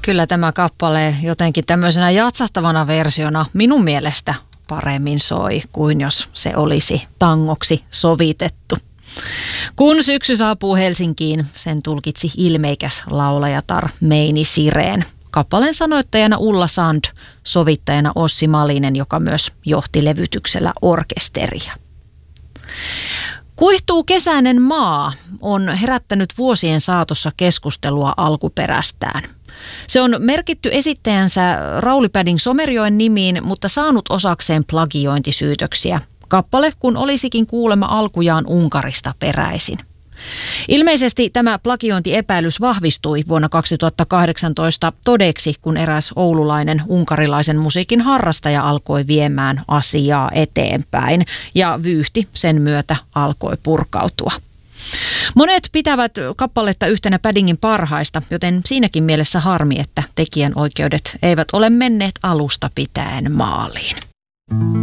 Kyllä tämä kappale jotenkin tämmöisenä jatsahtavana versiona minun mielestä paremmin soi kuin jos se olisi tangoksi sovitettu. Kun syksy saapuu Helsinkiin, sen tulkitsi ilmeikäs laulajatar Meini Sireen. Kappaleen sanoittajana Ulla Sand, sovittajana Ossi Malinen, joka myös johti levytyksellä orkesteria. Kuihtuu kesäinen maa on herättänyt vuosien saatossa keskustelua alkuperästään. Se on merkitty esittäjänsä Rauli Päding Somerjoen nimiin, mutta saanut osakseen plagiointisyytöksiä. Kappale kun olisikin kuulemma alkujaan Unkarista peräisin. Ilmeisesti tämä plagiointiepäilys vahvistui vuonna 2018 todeksi, kun eräs oululainen unkarilaisen musiikin harrastaja alkoi viemään asiaa eteenpäin ja vyyhti sen myötä alkoi purkautua. Monet pitävät kappaletta yhtenä Pädingin parhaista, joten siinäkin mielessä harmi, että tekijänoikeudet eivät ole menneet alusta pitäen maaliin.